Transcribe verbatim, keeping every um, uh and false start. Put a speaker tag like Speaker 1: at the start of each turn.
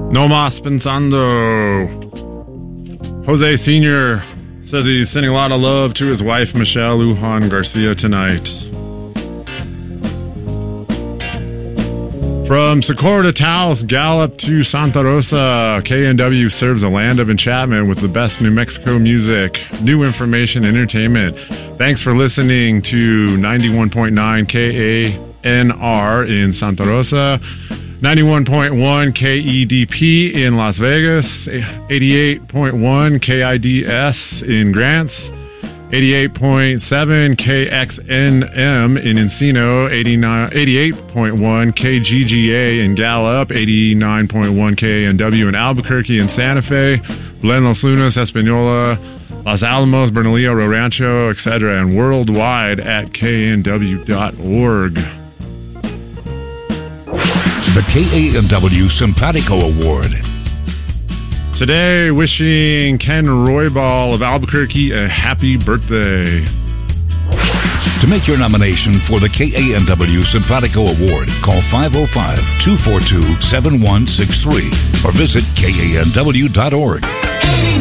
Speaker 1: No mas pensando. Jose Senior says he's sending a lot of love to his wife, Michelle Lujan Garcia, tonight. From Socorro to Taos, Gallup to Santa Rosa, K N W serves a land of enchantment with the best New Mexico music, new information, entertainment. Thanks for listening to ninety-one point nine K A N R in Santa Rosa, ninety-one point one K E D P in Las Vegas, eighty-eight point one K I D S in Grants, eighty-eight point seven K X N M in Encino, eighty-nine, eighty-eight point one K G G A in Gallup, eighty-nine point one K N W in Albuquerque and Santa Fe, Belen Los Lunas, Espanola, Los Alamos, Bernalillo, Rio Rancho, et cetera, and worldwide at K N W dot org.
Speaker 2: The K A N W Simpatico Award.
Speaker 1: Today, wishing Ken Roybal of Albuquerque a happy birthday.
Speaker 2: To make your nomination for the K A N W Simpatico Award, call five oh five, two four two, seven one six three or visit K A N W dot org.